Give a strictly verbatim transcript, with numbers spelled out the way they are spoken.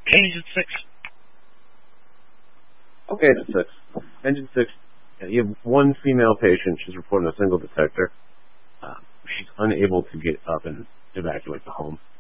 Engine six. Okay, Engine six. Engine six, uh, you have one female patient. She's reporting a single detector. Uh, she's unable to get up and evacuate the home.